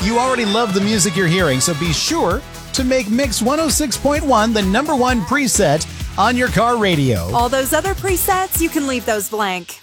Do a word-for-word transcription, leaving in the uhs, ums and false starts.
You already love the music you're hearing, so be sure to make Mix one oh six point one the number one preset on your car radio. All those other presets, you can leave those blank.